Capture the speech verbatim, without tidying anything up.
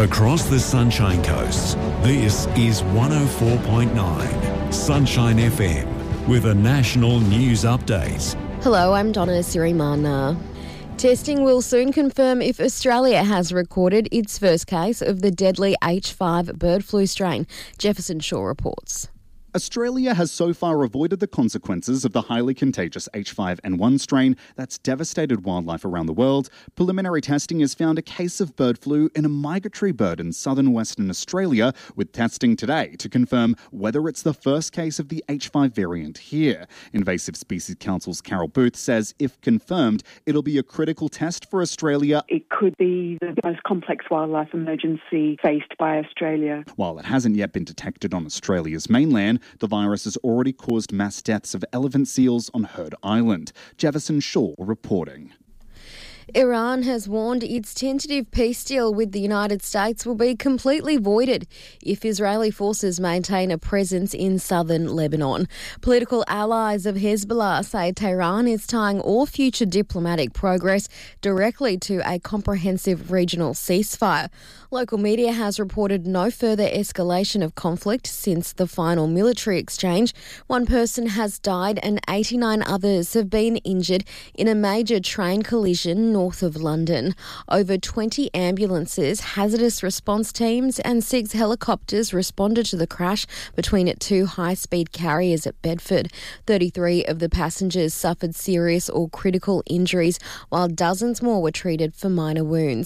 Across the Sunshine Coast, this is one oh four point nine Sunshine F M with a national news update. Hello, I'm Donna Sirimana. Testing will soon confirm if Australia has recorded its first case of the deadly H five bird flu strain. Jefferson Shaw reports. Australia has so far avoided the consequences of the highly contagious H five N one strain that's devastated wildlife around the world. Preliminary testing has found a case of bird flu in a migratory bird in southern Western Australia, with testing today to confirm whether it's the first case of the H five variant here. Invasive Species Council's Carol Booth says if confirmed, it'll be a critical test for Australia. It could be the most complex wildlife emergency faced by Australia. While it hasn't yet been detected on Australia's mainland, the virus has already caused mass deaths of elephant seals on Heard Island. Jefferson Shaw reporting. Iran has warned its tentative peace deal with the United States will be completely voided if Israeli forces maintain a presence in southern Lebanon. Political allies of Hezbollah say Tehran is tying all future diplomatic progress directly to a comprehensive regional ceasefire. Local media has reported no further escalation of conflict since the final military exchange. One person has died and eighty-nine others have been injured in a major train collision north of London. Over twenty ambulances, hazardous response teams and six helicopters responded to the crash between two high-speed carriers at Bedford. thirty-three of the passengers suffered serious or critical injuries, while dozens more were treated for minor wounds.